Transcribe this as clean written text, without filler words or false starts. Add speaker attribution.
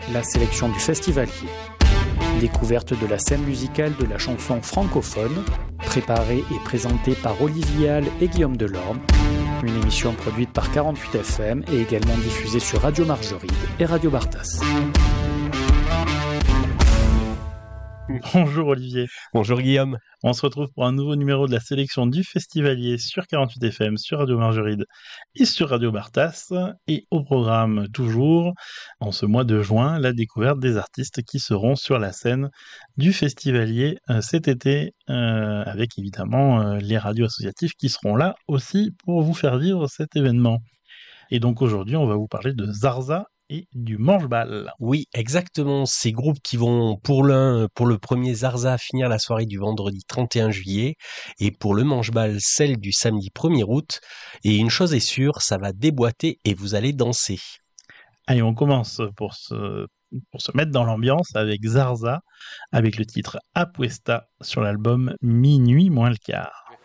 Speaker 1: la sélection du festivalier. Découverte de la scène musicale de la chanson francophone, préparée et présentée par Olivier Hall et Guillaume Delorme. Une émission produite par 48 FM et également diffusée sur Radio Margeride et Radio Bartas.
Speaker 2: Bonjour Olivier.
Speaker 3: Bonjour Guillaume.
Speaker 2: On se retrouve pour un nouveau numéro de la sélection du Festivalier sur 48 FM, sur Radio Margeride et sur Radio Bartas. Et au programme toujours, en ce mois de juin, la découverte des artistes qui seront sur la scène du Festivalier cet été, avec évidemment les radios associatives qui seront là aussi pour vous faire vivre cet événement. Et donc aujourd'hui, on va vous parler de Zarza et du Manche-Bal.
Speaker 3: Oui, exactement. Ces groupes qui vont, pour le premier Zarza, finir la soirée du vendredi 31 juillet et pour le Manche-Bal, celle du samedi 1er août. Et une chose est sûre, ça va déboîter et vous allez danser.
Speaker 2: Allez, on commence pour se mettre dans l'ambiance avec Zarza, avec le titre Apuesta sur l'album Minuit moins le quart.